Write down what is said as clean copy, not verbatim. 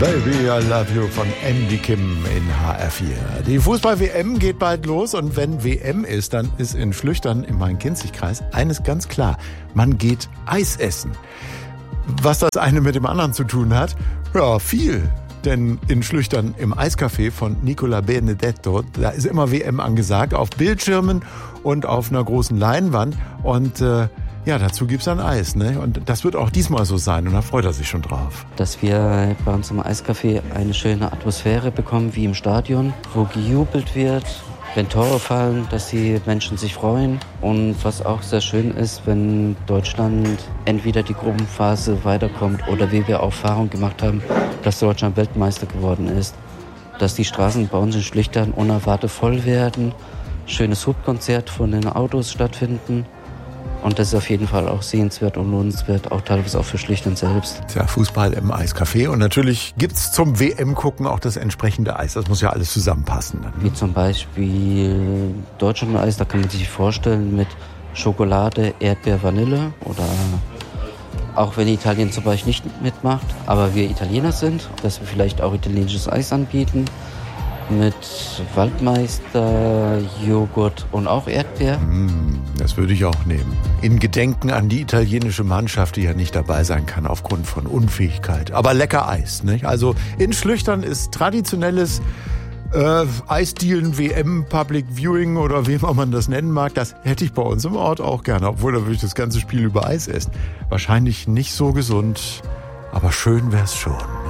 Baby, I love you von Andy Kim in HR4. Die Fußball-WM geht bald los und wenn WM ist, dann ist in Schlüchtern im Main-Kinzig-Kreis eines ganz klar. Man geht Eis essen. Was das eine mit dem anderen zu tun hat? Ja, viel. Denn in Schlüchtern im Eiscafé von Nicola Benedetto, da ist immer WM angesagt, auf Bildschirmen und auf einer großen Leinwand. Und ja, dazu gibt's dann Eis, ne? Und das wird auch diesmal so sein und da freut er sich schon drauf. Dass wir bei uns im Eiscafé eine schöne Atmosphäre bekommen, wie im Stadion, wo gejubelt wird, wenn Tore fallen, dass die Menschen sich freuen. Und was auch sehr schön ist, wenn Deutschland entweder die Gruppenphase weiterkommt oder wie wir auch Erfahrung gemacht haben, dass Deutschland Weltmeister geworden ist, dass die Straßen bei uns in Schlüchtern unerwartet voll werden, schönes Subkonzert von den Autos stattfinden. Und das ist auf jeden Fall auch sehenswert und lohnenswert, auch teilweise auch für Schlüchtern selbst. Tja, Fußball im Eiscafé. Und natürlich gibt's zum WM-Gucken auch das entsprechende Eis. Das muss ja alles zusammenpassen. Dann, ne? Wie zum Beispiel Deutschland-Eis, da kann man sich vorstellen mit Schokolade, Erdbeer, Vanille. Oder auch wenn Italien zum Beispiel nicht mitmacht, aber wir Italiener sind, dass wir vielleicht auch italienisches Eis anbieten. Mit Waldmeister, Joghurt und auch Erdbeer. Das würde ich auch nehmen. In Gedenken an die italienische Mannschaft, die ja nicht dabei sein kann aufgrund von Unfähigkeit. Aber lecker Eis, nicht? Also in Schlüchtern ist traditionelles Eisdielen, WM, Public Viewing oder wie man das nennen mag. Das hätte ich bei uns im Ort auch gerne, obwohl da würde ich das ganze Spiel über Eis essen. Wahrscheinlich nicht so gesund, aber schön wär's schon.